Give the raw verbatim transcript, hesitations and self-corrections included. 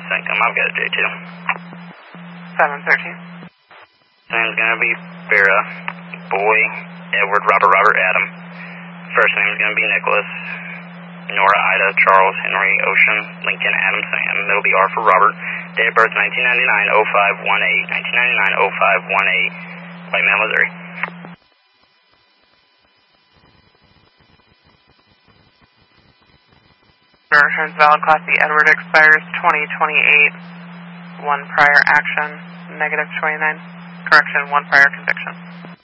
Syncom. I've got a J two. seven thirteen. Name's gonna be Vera, Boy, Edward, Robert, Robert, Adam. First name's gonna be Nicholas, Nora, Ida, Charles, Henry, Ocean, Lincoln, Adam, Sam. Middle be R for Robert. Date of birth nineteen ninety-nine oh five one eight. nineteen ninety-nine oh five one eight. White Man, Missouri. Returns valid Class B. Edward expires twenty twenty-eight. One prior action, negative twenty-nine. Correction, one prior conviction.